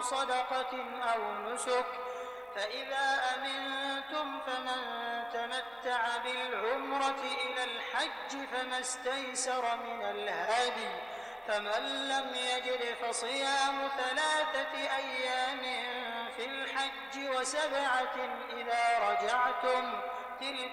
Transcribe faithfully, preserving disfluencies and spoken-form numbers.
صدقة أو نسك فإذا أمنتم فمن تمتع بالعمرة إلى الحج فما استيسر من الهدي فمن لم يجد فصيام ثلاثة أيام في الحج وسبعة إذا رجعتم تلك